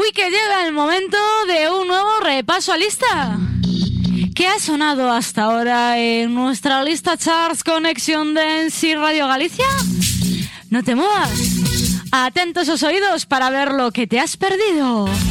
Y que llega el momento de un nuevo repaso a lista. ¿Qué ha sonado hasta ahora en nuestra lista Charts Conexión Dance y Radio Galicia? No te muevas. Atentos los oídos para ver lo que te has perdido.